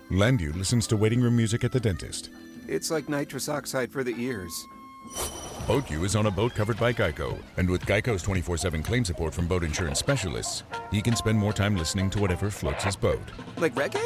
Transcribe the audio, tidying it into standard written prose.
Landu listens to waiting room music at the dentist. It's like nitrous oxide for the ears. BoatU is on a boat covered by Geico, and with Geico's 24/7 claim support from boat insurance specialists, he can spend more time listening to whatever floats his boat. Like reggae?